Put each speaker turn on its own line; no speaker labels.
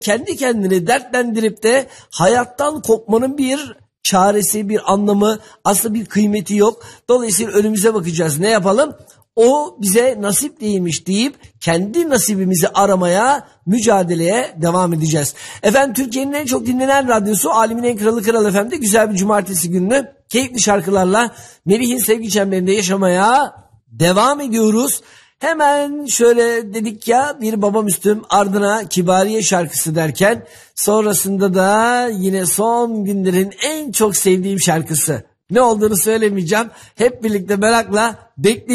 kendi kendini dertlendirip de hayattan kopmanın bir çaresi, bir anlamı, aslında bir kıymeti yok. Dolayısıyla önümüze bakacağız. Ne yapalım? O bize nasip değilmiş deyip kendi nasibimizi aramaya, mücadeleye devam edeceğiz. Efendim, Türkiye'nin en çok dinlenen radyosu Alemin en kralı Kral FM'de güzel bir cumartesi günü keyifli şarkılarla Melih'in sevgi çemberinde yaşamaya devam ediyoruz. Hemen şöyle dedik ya, bir Baba Müslüm, ardına Kibariye şarkısı derken sonrasında da yine son günlerin en çok sevdiğim şarkısı. Ne olduğunu söylemeyeceğim. Hep birlikte merakla bekleyin.